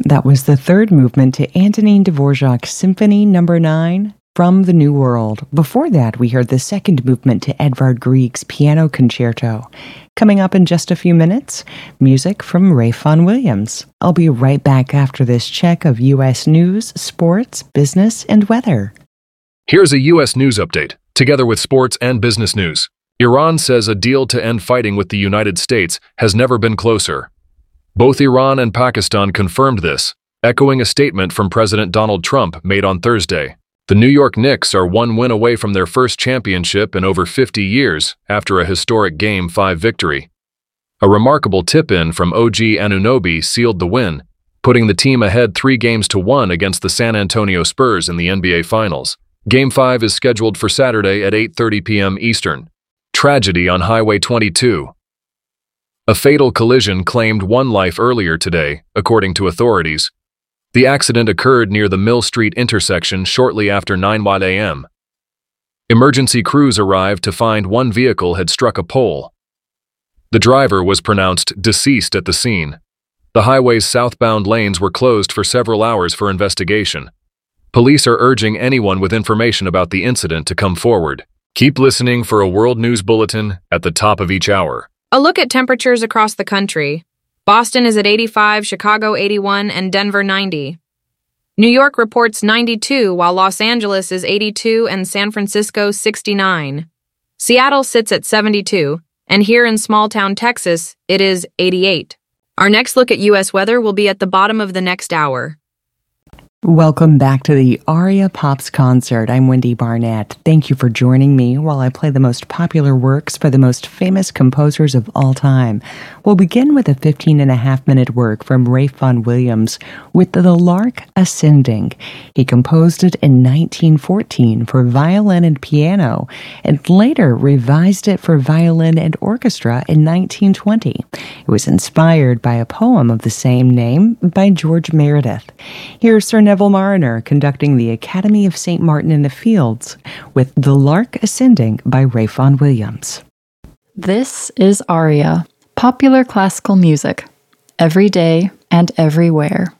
That was the third movement to Antonin Dvorak's Symphony No. 9 from the New World. Before that, we heard the second movement to Edvard Grieg's Piano Concerto. Coming up in just a few minutes, music from Ralph Vaughan Williams. I'll be right back after this check of U.S. news, sports, business, and weather. Here's a U.S. news update, together with sports and business news. Iran says a deal to end fighting with the United States has never been closer. Both Iran and Pakistan confirmed this, echoing a statement from President Donald Trump made on Thursday. The New York Knicks are one win away from their first championship in over 50 years after a historic Game 5 victory. A remarkable tip-in from OG Anunoby sealed the win, putting the team ahead 3-1 against the San Antonio Spurs in the NBA Finals. Game 5 is scheduled for Saturday at 8:30 p.m. Eastern. Tragedy on Highway 22. A fatal collision claimed one life earlier today, according to authorities. The accident occurred near the Mill Street intersection shortly after 9 a.m. Emergency crews arrived to find one vehicle had struck a pole. The driver was pronounced deceased at the scene. The highway's southbound lanes were closed for several hours for investigation. Police are urging anyone with information about the incident to come forward. Keep listening for a World News Bulletin at the top of each hour. A look at temperatures across the country. Boston is at 85, Chicago 81, and Denver 90. New York reports 92, while Los Angeles is 82 and San Francisco 69. Seattle sits at 72, and here in small-town Texas, it is 88. Our next look at U.S. weather will be at the bottom of the next hour. Welcome back to the Aria Pops concert. I'm Wendy Barnett. Thank you for joining me while I play the most popular works by the most famous composers of all time. We'll begin with a 15-and-a-half-minute work from Ralph Vaughan Williams with The Lark Ascending. He composed it in 1914 for violin and piano, and later revised it for violin and orchestra in 1920. It was inspired by a poem of the same name by George Meredith. Here's Sir Neville Marriner conducting the Academy of St. Martin in the Fields with The Lark Ascending by Ralph Vaughan Williams. This is Aria, popular classical music, every day and everywhere.